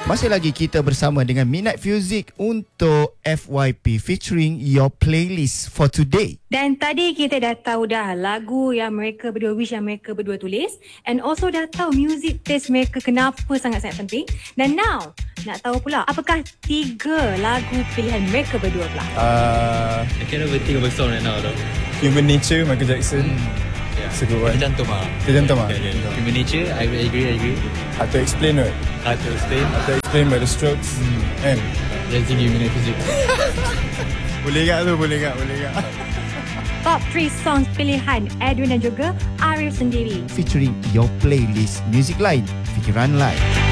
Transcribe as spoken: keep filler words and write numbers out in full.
Masih lagi kita bersama dengan Midnight Music untuk F Y P featuring Your Playlist for Today. Dan tadi kita dah tahu dah lagu yang mereka berdua wish yang mereka berdua tulis, and also dah tahu music taste mereka kenapa sangat-sangat penting. Dan now nak tahu pula apakah tiga lagu pilihan mereka berdua pula. Uh, I cannot even think of a song right now though. Human Nature, Michael Jackson. Hmm. Yeah. It's a good one. Kita cantum lah. Kita cantum lah. Yeah, yeah. Human Nature, I agree, I agree. Hard to explain, right? Hard to explain. Hard to explain by the Strokes. Hmm. And Let's think Human Nature. boleh tak tu, boleh tak, boleh tak. Top three songs pilihan Edwin dan juga Arif sendiri. Featuring Your Playlist Music Line, fikiran live.